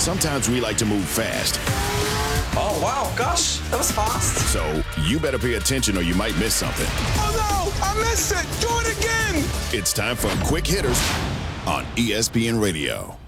sometimes we like to move fast. Oh, wow, gosh, that was fast. So you better pay attention or you might miss something. Oh, no, I missed it. Do it again. It's time for Quick Hitters on ESPN Radio.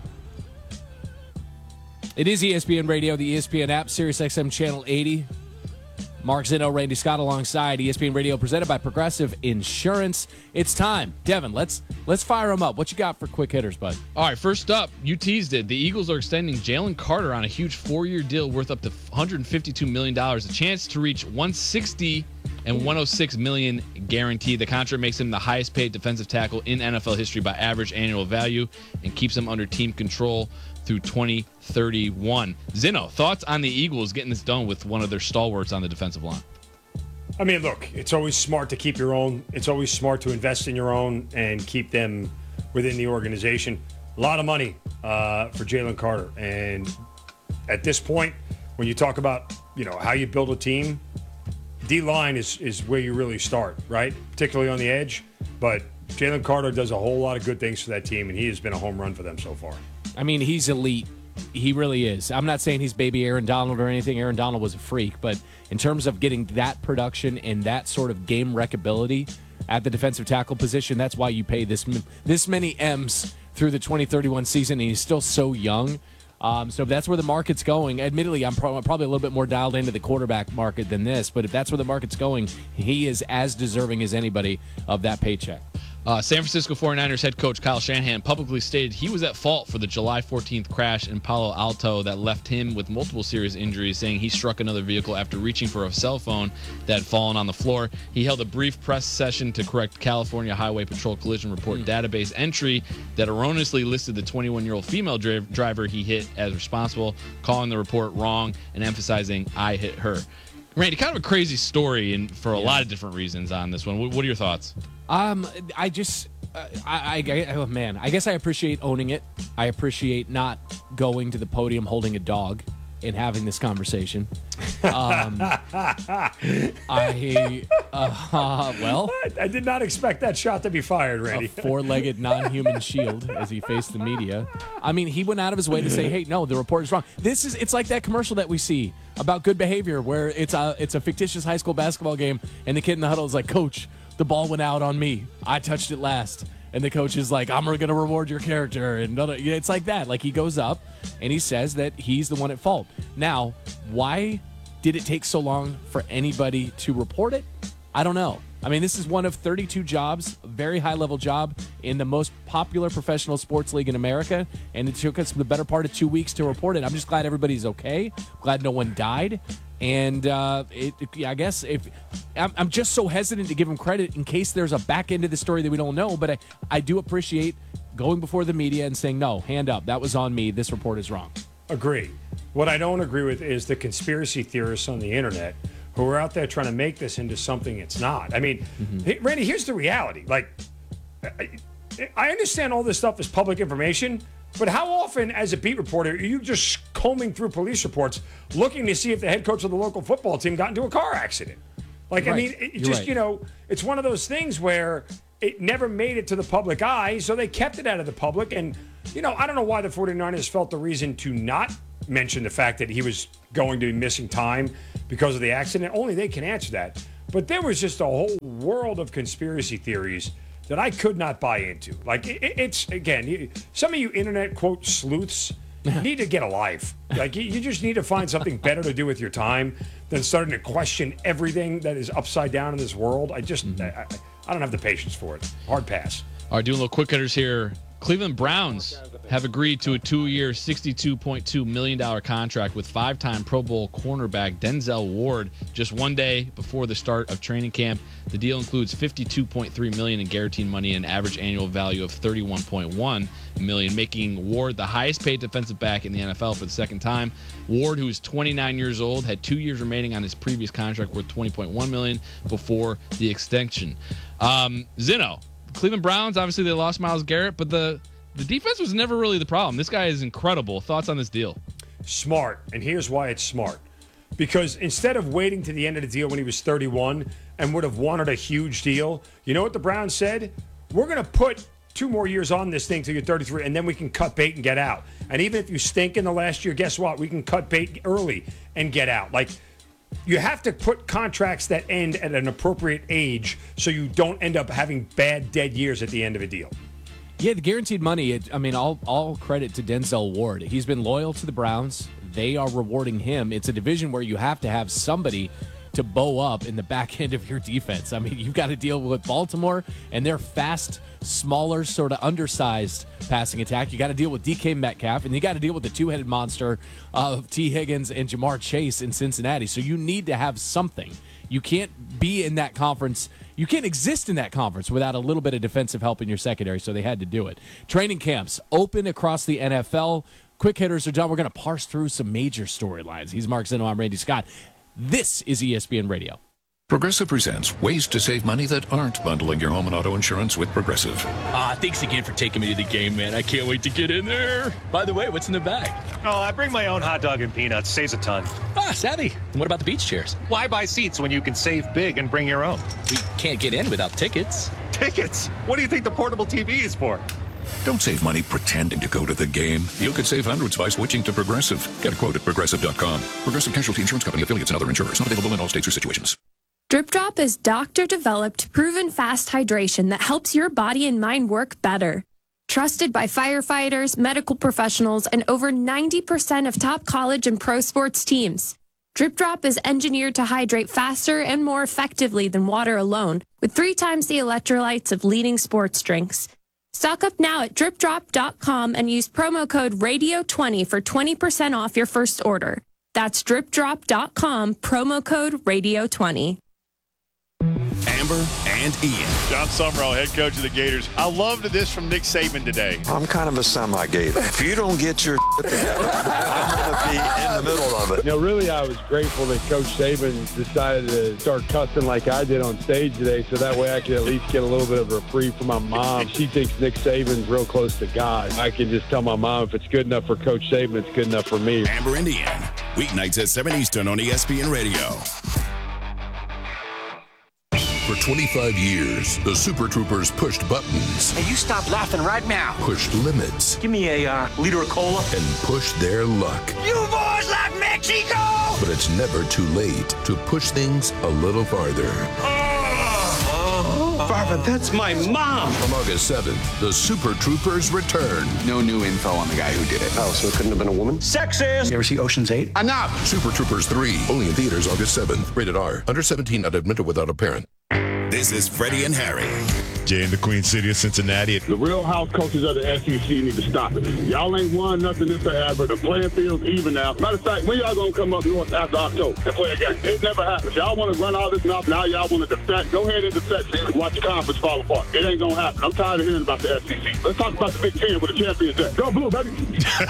It is ESPN Radio, the ESPN app, SiriusXM Channel 80. Mark Zinno, Randy Scott alongside ESPN Radio, presented by Progressive Insurance. It's time. Devin, let's fire them up. What you got for quick hitters, bud? All right, first up, you teased it. The Eagles are extending Jalen Carter on a huge 4-year deal worth up to $152 million. A chance to reach $160 and $106 million guaranteed. The contract makes him the highest paid defensive tackle in NFL history by average annual value and keeps him under team control through 2031. Zinno, thoughts on the Eagles getting this done with one of their stalwarts on the defensive line? I mean, look, it's always smart to keep your own. It's always smart to invest in your own and keep them within the organization. A lot of money for Jalen Carter. And at this point, when you talk about, how you build a team, D-line is where you really start, right? Particularly on the edge. But Jalen Carter does a whole lot of good things for that team, and he has been a home run for them so far. I mean, he's elite. He really is. I'm not saying he's baby Aaron Donald or anything. Aaron Donald was a freak. But in terms of getting that production and that sort of game wreckability at the defensive tackle position, that's why you pay this many M's through the 2031 season, and he's still so young. So if that's where the market's going, admittedly, I'm probably a little bit more dialed into the quarterback market than this, but if that's where the market's going, he is as deserving as anybody of that paycheck. San Francisco 49ers head coach Kyle Shanahan publicly stated he was at fault for the July 14th crash in Palo Alto that left him with multiple serious injuries, saying he struck another vehicle after reaching for a cell phone that had fallen on the floor. He held a brief press session to correct California Highway Patrol Collision Report database entry that erroneously listed the 21-year-old female driver he hit as responsible, calling the report wrong and emphasizing, "I hit her." Randy, kind of a crazy story and for a lot of different reasons on this one. What are your thoughts? I guess I appreciate owning it. I appreciate not going to the podium holding a dog and having this conversation. I did not expect that shot to be fired, Randy. A four-legged non-human shield as he faced the media. I mean, he went out of his way to say, "Hey, no, the report is wrong." It's like that commercial that we see about good behavior, where it's a fictitious high school basketball game, and the kid in the huddle is like, "Coach, the ball went out on me. I touched it last." And the coach is like, "I'm going to reward your character." And it's like that. Like, he goes up and he says that he's the one at fault. Now, why did it take so long for anybody to report it? I don't know. I mean, this is one of 32 jobs, a very high-level job in the most popular professional sports league in America, and it took us the better part of 2 weeks to report it. I'm just glad everybody's okay. Glad no one died. And I guess I'm just so hesitant to give him credit in case there's a back end of the story that we don't know, but I do appreciate going before the media and saying, "No, hand up, that was on me. This report is wrong." Agree. What I don't agree with is the conspiracy theorists on the internet who are out there trying to make this into something it's not. I mean, hey, Randy, here's the reality. Like, I understand all this stuff is public information, but how often as a beat reporter are you just combing through police reports looking to see if the head coach of the local football team got into a car accident? Like, right. I mean, it's one of those things where it never made it to the public eye, so they kept it out of the public. And, I don't know why the 49ers felt the reason to not mention the fact that he was going to be missing time because of the accident. Only they can answer that. But there was just a whole world of conspiracy theories that I could not buy into. Like, it's, again, some of you internet, quote, sleuths need to get a life. Like, you just need to find something better to do with your time than starting to question everything that is upside down in this world. I don't have the patience for it. Hard pass. All right, doing a little quick hitters here. Cleveland Browns have agreed to a 2-year, $62.2 million contract with 5-time Pro Bowl cornerback Denzel Ward just one day before the start of training camp. The deal includes $52.3 million in guaranteed money and an average annual value of $31.1 million, making Ward the highest-paid defensive back in the NFL for the second time. Ward, who is 29 years old, had 2 years remaining on his previous contract worth $20.1 million before the extension. Zinno, Cleveland Browns, obviously they lost Myles Garrett, but the defense was never really the problem. This guy is incredible. Thoughts on this deal? Smart, and here's why it's smart. Because instead of waiting to the end of the deal when he was 31 and would have wanted a huge deal, you know what the Browns said? We're going to put 2 more years on this thing till you're 33, and then we can cut bait and get out. And even if you stink in the last year, guess what? We can cut bait early and get out. Like, you have to put contracts that end at an appropriate age so you don't end up having bad, dead years at the end of a deal. Yeah, the guaranteed money, all credit to Denzel Ward. He's been loyal to the Browns. They are rewarding him. It's a division where you have to have somebody to bow up in the back end of your defense. I mean, you've got to deal with Baltimore and their fast, smaller, sort of undersized passing attack. You got to deal with DK Metcalf, and you got to deal with the two-headed monster of T. Higgins and Jamar Chase in Cincinnati. So you need to have something. You can't be in that conference. You can't exist in that conference without a little bit of defensive help in your secondary, so they had to do it. Training camps open across the NFL. Quick hitters are done. We're going to parse through some major storylines. He's Mark Zinno. I'm Randy Scott. This is ESPN Radio. Progressive presents ways to save money that aren't bundling your home and auto insurance with Progressive. Thanks again for taking me to the game, man. I can't wait to get in there. By the way, what's in the bag? Oh, I bring my own hot dog and peanuts. Saves a ton. Savvy. And what about the beach chairs? Why buy seats when you can save big and bring your own? We can't get in without tickets. Tickets? What do you think the portable TV is for? Don't save money pretending to go to the game. You could save hundreds by switching to Progressive. Get a quote at Progressive.com. Progressive Casualty Insurance Company, affiliates, and other insurers. Not available in all states or situations. Drip Drop is doctor-developed, proven fast hydration that helps your body and mind work better. Trusted by firefighters, medical professionals, and over 90% of top college and pro sports teams. Drip Drop is engineered to hydrate faster and more effectively than water alone, with 3 times the electrolytes of leading sports drinks. Stock up now at dripdrop.com and use promo code RADIO20 for 20% off your first order. That's dripdrop.com, promo code RADIO20. Amber and Ian. John Summerall, head coach of the Gators. I loved this from Nick Saban today. I'm kind of a semi-Gator. If you don't get your together, I'm going to be in the middle of it. You know, really, I was grateful that Coach Saban decided to start cussing like I did on stage today, so that way I could at least get a little bit of a reprieve from my mom. She thinks Nick Saban's real close to God. I can just tell my mom if it's good enough for Coach Saban, it's good enough for me. Amber and Ian, weeknights at 7 Eastern on ESPN Radio. For 25 years, the Super Troopers pushed buttons. Hey, you stop laughing right now. Pushed limits. Give me a liter of cola. And pushed their luck. You boys like Mexico! But it's never too late to push things a little farther. Farva, that's my mom! From August 7th, the Super Troopers return. No new info on the guy who did it. Oh, so it couldn't have been a woman? Sexist! You ever see Ocean's 8? Enough! Super Troopers 3, only in theaters August 7th. Rated R. Under 17, not admitted without a parent. This is Freddie and Harry. Jay in the Queen City of Cincinnati. The real house coaches of the SEC need to stop it. Y'all ain't won nothing this forever. The playing field's even now. Matter of fact, when y'all gonna come up north after October and play again? It never happens. Y'all want to run all this mouth. Now y'all want to defect. Go ahead and defect and watch the conference fall apart. It ain't gonna happen. I'm tired of hearing about the SEC. Let's talk about the Big Ten with the champions there. Go Blue, baby.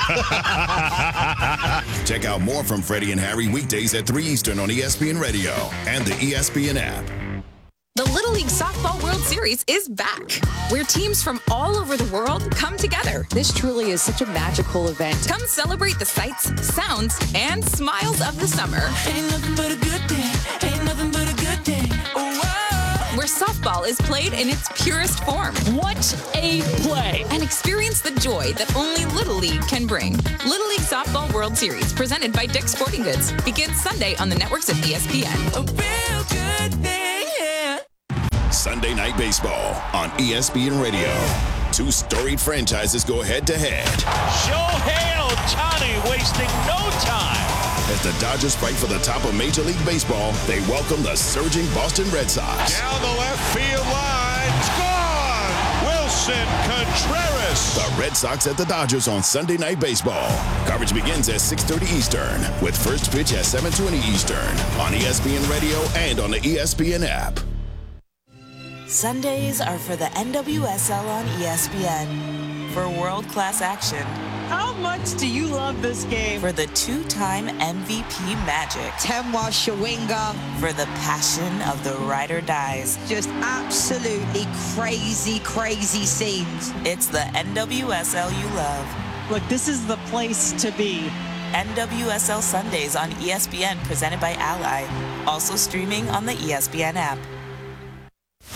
Check out more from Freddie and Harry weekdays at 3 Eastern on ESPN Radio and the ESPN app. The Little League Softball World Series is back, where teams from all over the world come together. This truly is such a magical event. Come celebrate the sights, sounds, and smiles of the summer. Ain't nothing but a good day. Ain't nothing but a good day. Whoa! Where softball is played in its purest form. What a play! And experience the joy that only Little League can bring. Little League Softball World Series, presented by Dick's Sporting Goods, begins Sunday on the networks of ESPN. A real good thing, yeah. Sunday Night Baseball on ESPN Radio. 2 storied franchises go head-to-head. Shohei Ohtani wasting no time. As the Dodgers fight for the top of Major League Baseball, they welcome the surging Boston Red Sox. Down the left field line. It's gone. Wilson Contreras. The Red Sox at the Dodgers on Sunday Night Baseball. Coverage begins at 6:30 Eastern, with first pitch at 7:20 Eastern on ESPN Radio and on the ESPN app. Sundays are for the NWSL on ESPN. For world-class action. How much do you love this game? For the 2-time MVP magic. Temwa Shawinga. For the passion of the ride or dies. Just absolutely crazy, crazy scenes. It's the NWSL you love. Look, this is the place to be. NWSL Sundays on ESPN, presented by Ally. Also streaming on the ESPN app.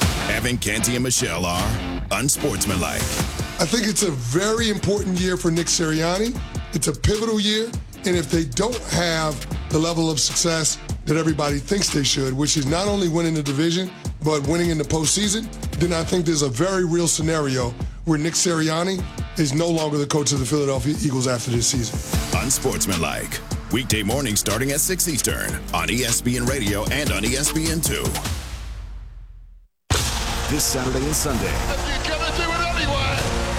Kevin, Canty, and Michelle are unsportsmanlike. I think it's a very important year for Nick Sirianni. It's a pivotal year, and if they don't have the level of success that everybody thinks they should, which is not only winning the division, but winning in the postseason, then I think there's a very real scenario where Nick Sirianni is no longer the coach of the Philadelphia Eagles after this season. Unsportsmanlike. Weekday mornings starting at 6 Eastern on ESPN Radio and on ESPN2. This Saturday and Sunday. You're gonna do it anyway.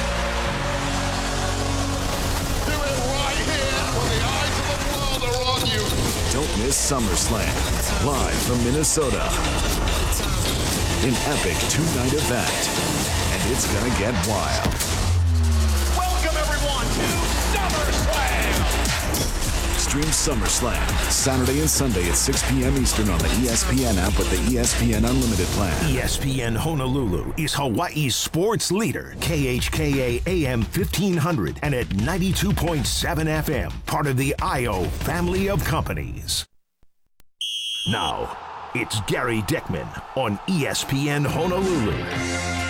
Do it right here when the eyes of the world are on you. Don't miss SummerSlam, live from Minnesota. An epic two-night event, and it's gonna get wild. Welcome, everyone, to SummerSlam. Stream SummerSlam Saturday and Sunday at 6 p.m. Eastern on the ESPN app with the ESPN Unlimited plan. ESPN Honolulu is Hawaii's sports leader. KHKA AM 1500 and at 92.7 FM, part of the IO family of companies. Now, it's Gary Dickman on ESPN Honolulu.